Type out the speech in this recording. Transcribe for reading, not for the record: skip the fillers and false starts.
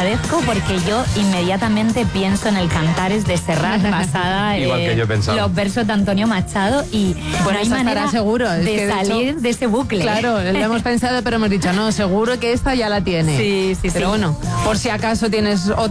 agradezco porque yo inmediatamente pienso en el Cantares de Serrat basada Igual que yo pensaba. los versos de Antonio Machado y Bueno, no hay eso estará manera seguro, es de que, de salir hecho, de ese bucle. Claro, lo hemos pensado, pero hemos dicho, no, seguro que esta ya la tiene. Sí, sí, Pero sí. bueno, por si acaso tienes otra